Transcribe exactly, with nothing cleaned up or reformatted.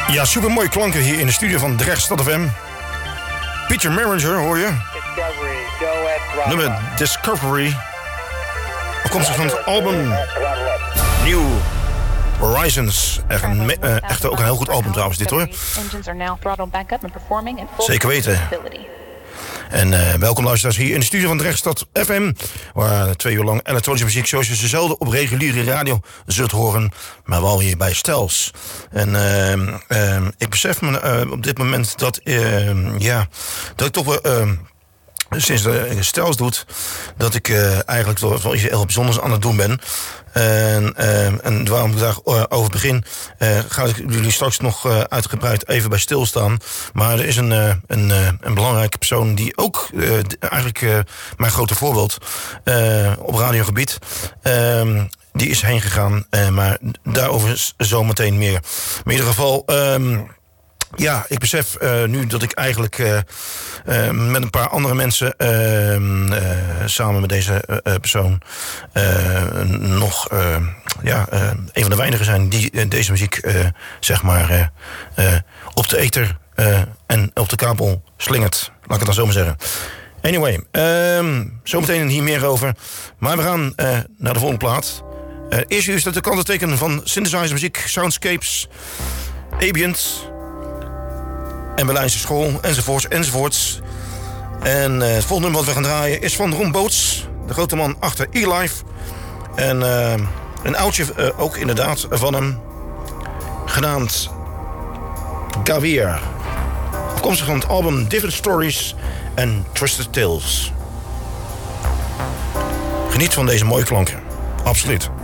Ja, super mooie klanken hier in de studio van Drechtstad F M. Peter Manager, hoor je? Discovery, go at Nummer Discovery. Afkomstig van het album New Horizons. Echt, een, uh, echt ook een heel goed album trouwens dit, hoor. Zeker weten. En uh, welkom luisteraars hier in de studio van Drechtstad F M. Waar twee uur lang elektronische muziek zoals je ze zelden op reguliere radio zult horen. Maar wel hier bij Stels. En uh, uh, ik besef me uh, op dit moment dat, uh, ja, dat ik toch wel... Uh, sinds de Stels doet, dat ik uh, eigenlijk wel, wel iets heel bijzonders aan het doen ben. En, uh, en waarom ik daarover begin, uh, ga ik jullie straks nog uh, uitgebreid even bij stilstaan. Maar er is een, uh, een, uh, een belangrijke persoon die ook uh, eigenlijk uh, mijn grote voorbeeld uh, op radiogebied. Uh, die is heen gegaan, uh, maar daarover zometeen meer. Maar in ieder geval... Um, Ja, ik besef uh, nu dat ik eigenlijk uh, uh, met een paar andere mensen... Uh, uh, samen met deze uh, persoon uh, nog uh, ja, uh, een van de weinigen zijn... die uh, deze muziek uh, zeg maar uh, uh, op de ether uh, en op de kabel slingert. Laat ik het dan zo maar zeggen. Anyway, uh, zometeen hier meer over. Maar we gaan uh, naar de volgende plaat. Uh, eerst is dat de kantenteken van synthesizer muziek, soundscapes, ambient... en Berlijnse school, enzovoorts, enzovoorts. En uh, het volgende nummer wat we gaan draaien is van Ron Boots, de grote man achter E-Life. En uh, een oudje uh, ook inderdaad van hem, genaamd Gavier. Afkomstig van het album Different Stories and Twisted Tales. Geniet van deze mooie klanken, absoluut.